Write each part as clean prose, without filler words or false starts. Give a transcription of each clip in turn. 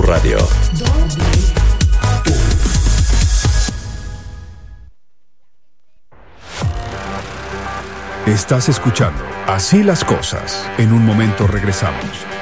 Radio. Estás escuchando Así las Cosas. En un momento regresamos.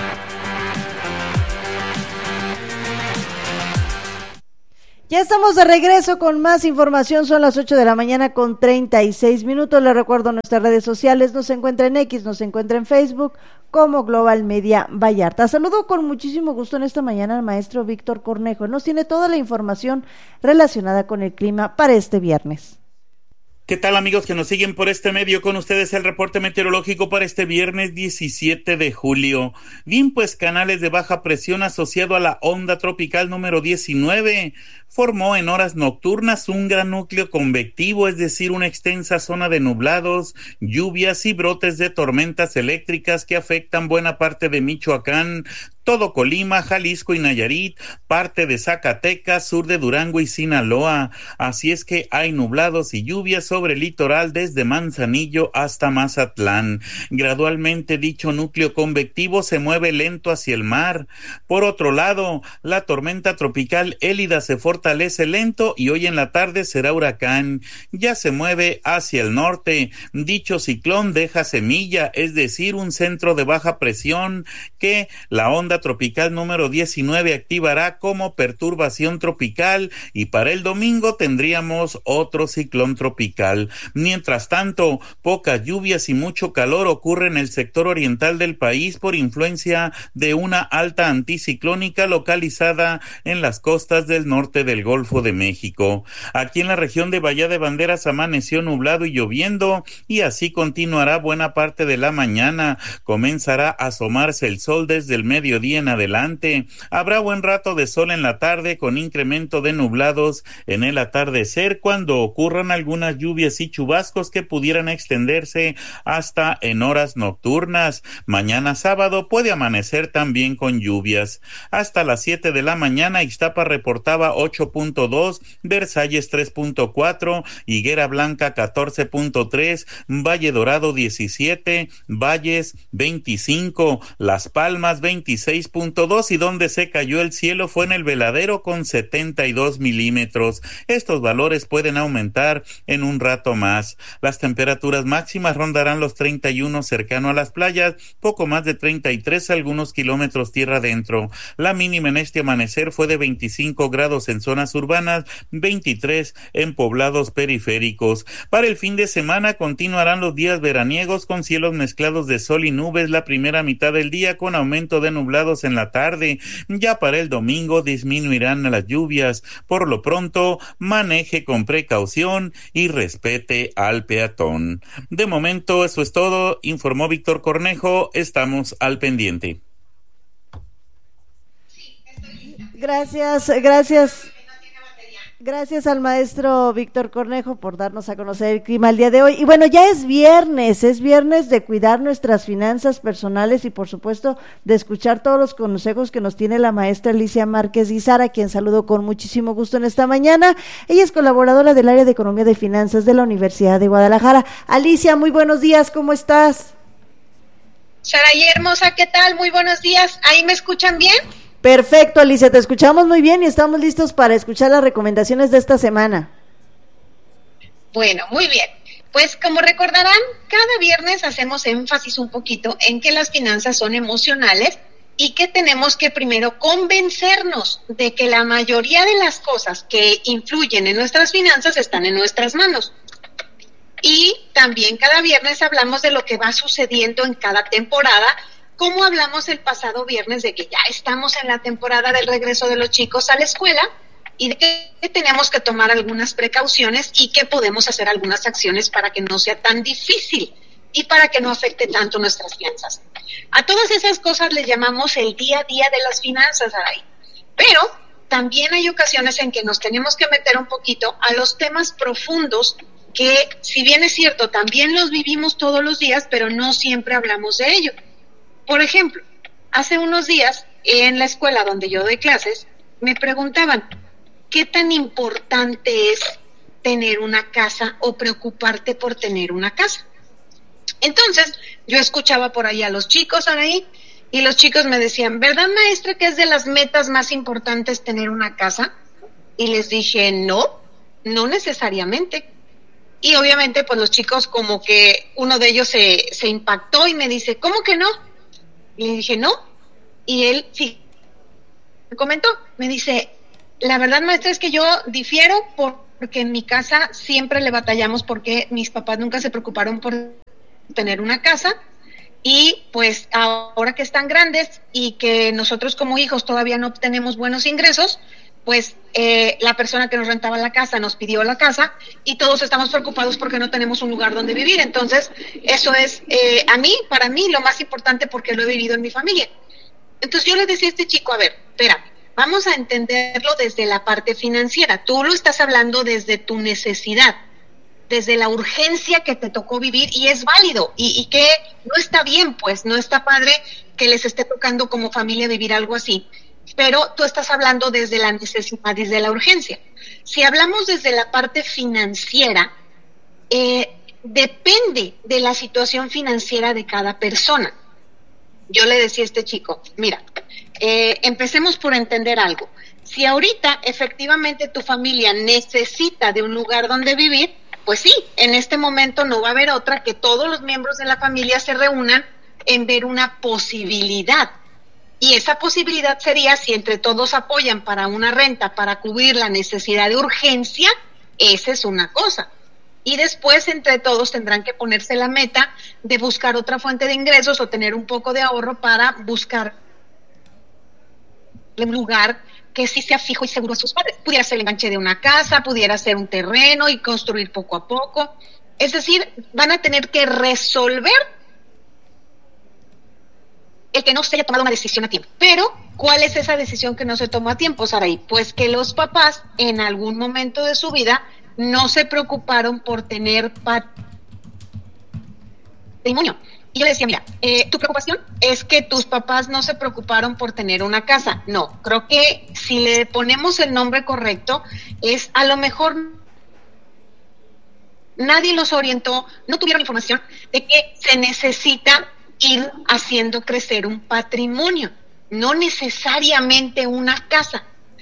Ya estamos de regreso con más información, son las 8 de la mañana con 36 minutos. Les recuerdo nuestras redes sociales, nos encuentra en X, nos encuentra en Facebook como Global Media Vallarta. Saludo con muchísimo gusto en esta mañana al maestro Víctor Cornejo. Nos tiene toda la información relacionada con el clima para este viernes. ¿Qué tal, amigos que nos siguen por este medio? Con ustedes el reporte meteorológico para este viernes 17 de julio. Bien, pues canales de baja presión asociado a la onda tropical número 19 formó en horas nocturnas un gran núcleo convectivo, es decir, una extensa zona de nublados, lluvias y brotes de tormentas eléctricas que afectan buena parte de Michoacán, todo Colima, Jalisco y Nayarit, parte de Zacatecas, sur de Durango y Sinaloa. Así es que hay nublados y lluvias sobre el litoral desde Manzanillo hasta Mazatlán. Gradualmente dicho núcleo convectivo se mueve lento hacia el mar. Por otro lado, la tormenta tropical Élida se fortalece lento y hoy en la tarde será huracán. Ya se mueve hacia el norte. Dicho ciclón deja semilla, es decir, un centro de baja presión que la onda tropical número 19 activará como perturbación tropical y para el domingo tendríamos otro ciclón tropical. Mientras tanto, pocas lluvias y mucho calor ocurre en el sector oriental del país por influencia de una alta anticiclónica localizada en las costas del norte del Golfo de México. Aquí en la región de Bahía de Banderas amaneció nublado y lloviendo y así continuará buena parte de la mañana. Comenzará a asomarse el sol desde el mediodía en adelante. Habrá buen rato de sol en la tarde con incremento de nublados en el atardecer cuando ocurran algunas lluvias y chubascos que pudieran extenderse hasta en horas nocturnas. Mañana sábado puede amanecer también con lluvias. Hasta las 7 de la mañana Ixtapa reportaba 8.2, Versalles 3.4, Higuera Blanca 14.3, Valle Dorado 17, Valles 25, Las Palmas 26.2 y donde se cayó el cielo fue en el Veladero con 72 milímetros. Estos valores pueden aumentar en un rato más. Las temperaturas máximas rondarán los 31 cercano a las playas, poco más de 33 algunos kilómetros tierra adentro. La mínima en este amanecer fue de 25 grados en zonas urbanas, 23 en poblados periféricos. Para el fin de semana continuarán los días veraniegos con cielos mezclados de sol y nubes la primera mitad del día con aumento de nublados en la tarde. Ya para el domingo disminuirán las lluvias. Por lo pronto, maneje con precaución y respete al peatón. De momento, eso es todo, informó Víctor Cornejo. Estamos al pendiente. Gracias al maestro Víctor Cornejo por darnos a conocer el clima el día de hoy. Y bueno, ya es viernes de cuidar nuestras finanzas personales y por supuesto de escuchar todos los consejos que nos tiene la maestra Alicia Márquez Guizar, a quien saludo con muchísimo gusto en esta mañana. Ella es colaboradora del área de Economía de Finanzas de la Universidad de Guadalajara. Alicia, muy buenos días, ¿cómo estás? Saray hermosa, ¿qué tal? Muy buenos días. ¿Ahí me escuchan bien? Perfecto, Alicia, te escuchamos muy bien y estamos listos para escuchar las recomendaciones de esta semana. Bueno, muy bien. Pues como recordarán, cada viernes hacemos énfasis un poquito en que las finanzas son emocionales y que tenemos que primero convencernos de que la mayoría de las cosas que influyen en nuestras finanzas están en nuestras manos. Y también cada viernes hablamos de lo que va sucediendo en cada temporada, como hablamos el pasado viernes de que ya estamos en la temporada del regreso de los chicos a la escuela y de que tenemos que tomar algunas precauciones y que podemos hacer algunas acciones para que no sea tan difícil y para que no afecte tanto nuestras finanzas. A todas esas cosas le llamamos el día a día de las finanzas, Aray. Pero también hay ocasiones en que nos tenemos que meter un poquito a los temas profundos que, si bien es cierto, también los vivimos todos los días, pero no siempre hablamos de ello. Por ejemplo, hace unos días en la escuela donde yo doy clases, me preguntaban, ¿qué tan importante es tener una casa o preocuparte por tener una casa? Entonces, yo escuchaba por ahí a los chicos ahí Y los chicos me decían, ¿verdad, maestra, que es de las metas más importantes tener una casa? Y les dije, no necesariamente. Y obviamente, pues los chicos, como que uno de ellos se impactó y me dice, ¿cómo que no? Y le dije, no. Y él sí me comentó, me dice, la verdad, maestra, es que yo difiero porque en mi casa siempre le batallamos porque mis papás nunca se preocuparon por tener una casa. Y pues ahora que están grandes y que nosotros como hijos todavía no tenemos buenos ingresos, pues la persona que nos rentaba la casa nos pidió la casa y todos estamos preocupados porque no tenemos un lugar donde vivir. Entonces, eso es para mí lo más importante porque lo he vivido en mi familia. Entonces yo le decía a este chico, a ver, espera, vamos a entenderlo desde la parte financiera. Tú lo estás hablando desde tu necesidad, desde la urgencia que te tocó vivir, y es válido, y que no está bien, pues, no está padre que les esté tocando como familia vivir algo así, pero tú estás hablando desde la necesidad, desde la urgencia. Si hablamos desde la parte financiera, depende de la situación financiera de cada persona. Yo le decía a este chico, mira, empecemos por entender algo. Si ahorita efectivamente tu familia necesita de un lugar donde vivir, pues sí, en este momento no va a haber otra que todos los miembros de la familia se reúnan en ver una posibilidad. Y esa posibilidad sería, si entre todos apoyan para una renta, para cubrir la necesidad de urgencia, esa es una cosa. Y después entre todos tendrán que ponerse la meta de buscar otra fuente de ingresos o tener un poco de ahorro para buscar un lugar que sí sea fijo y seguro a sus padres. Pudiera ser el enganche de una casa, pudiera ser un terreno y construir poco a poco. Es decir, van a tener que resolver el que no se haya tomado una decisión a tiempo. Pero, ¿cuál es esa decisión que no se tomó a tiempo, Saraí? Pues que los papás en algún momento de su vida no se preocuparon por tener patrimonio. Y yo le decía, mira, tu preocupación es que tus papás no se preocuparon por tener una casa. No, creo que si le ponemos el nombre correcto, es a lo mejor nadie los orientó, no tuvieron información de que se necesita ir haciendo crecer un patrimonio, no necesariamente una casa.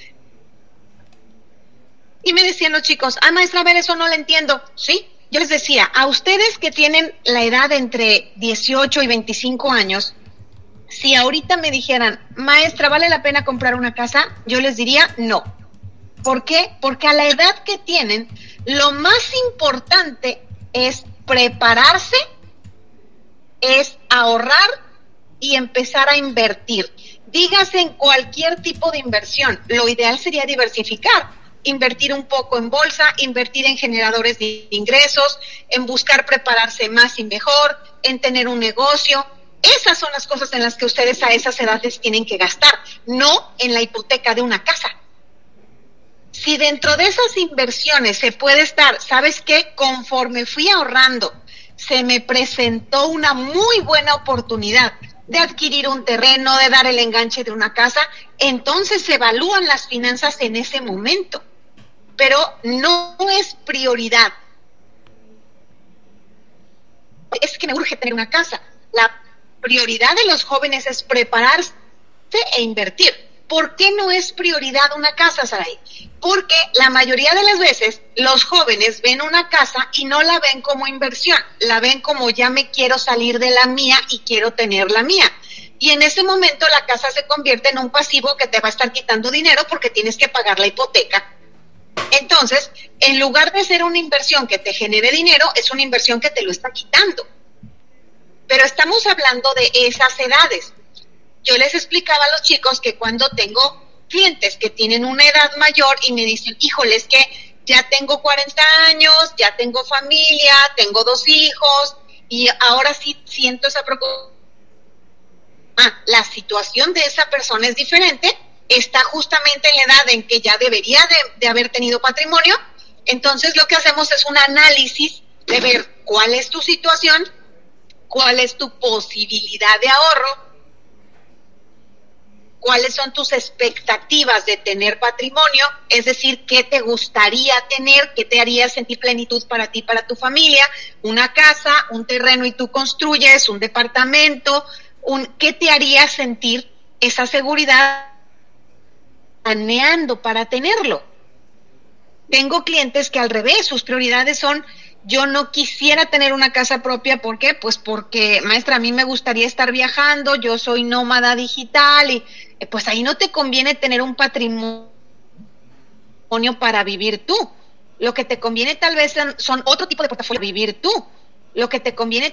Y me decían los chicos, maestra, a ver, eso no lo entiendo. Sí, yo les decía, a ustedes que tienen la edad entre 18 y 25 años, si ahorita me dijeran, maestra, ¿vale la pena comprar una casa? Yo les diría no. ¿Por qué? Porque a la edad que tienen, lo más importante es prepararse, es ahorrar y empezar a invertir. Dígase en cualquier tipo de inversión. Lo ideal sería diversificar. Invertir un poco en bolsa, invertir en generadores de ingresos, en buscar prepararse más y mejor, en tener un negocio. Esas son las cosas en las que ustedes a esas edades tienen que gastar, no en la hipoteca de una casa. Si dentro de esas inversiones se puede estar, ¿sabes qué? Conforme fui ahorrando, se me presentó una muy buena oportunidad de adquirir un terreno, de dar el enganche de una casa, entonces se evalúan las finanzas en ese momento. Pero no es prioridad. Es que me urge tener una casa. La prioridad de los jóvenes es prepararse e invertir. ¿Por qué no es prioridad una casa, Saraí? Porque la mayoría de las veces los jóvenes ven una casa y no la ven como inversión, la ven como ya me quiero salir de la mía y quiero tener la mía. Y en ese momento la casa se convierte en un pasivo que te va a estar quitando dinero porque tienes que pagar la hipoteca. Entonces, en lugar de ser una inversión que te genere dinero, es una inversión que te lo está quitando. Pero estamos hablando de esas edades. Yo les explicaba a los chicos que cuando tengo clientes que tienen una edad mayor y me dicen, híjole, es que ya tengo 40 años, ya tengo familia, tengo 2 hijos y ahora sí siento esa preocupación. La situación de esa persona es diferente, está justamente en la edad en que ya debería de haber tenido patrimonio. Entonces lo que hacemos es un análisis de ver cuál es tu situación, cuál es tu posibilidad de ahorro, cuáles son tus expectativas de tener patrimonio, es decir, qué te gustaría tener, qué te haría sentir plenitud para ti, para tu familia, una casa, un terreno y tú construyes, un departamento, ¿qué te haría sentir esa seguridad planeando para tenerlo? Tengo clientes que al revés, sus prioridades son: yo no quisiera tener una casa propia. ¿Por qué? Pues porque, maestra, a mí me gustaría estar viajando, yo soy nómada digital y pues ahí no te conviene tener un patrimonio para vivir tú. Lo que te conviene tal vez son otro tipo de portafolio para vivir tú. Lo que te conviene